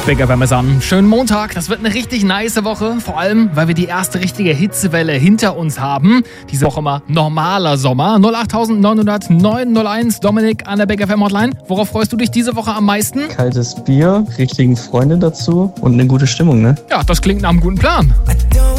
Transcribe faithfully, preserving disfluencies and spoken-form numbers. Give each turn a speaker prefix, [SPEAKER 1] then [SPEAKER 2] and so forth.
[SPEAKER 1] Big F M ist an. Schönen Montag. Das wird eine richtig nice Woche. Vor allem, weil wir die erste richtige Hitzewelle hinter uns haben. Diese Woche mal normaler Sommer. null acht neun null neun null eins. Dominik an der Big F M Hotline. Worauf freust du dich diese Woche am meisten?
[SPEAKER 2] Kaltes Bier, richtigen Freunde dazu und eine gute Stimmung, ne?
[SPEAKER 1] Ja, das klingt nach einem guten Plan.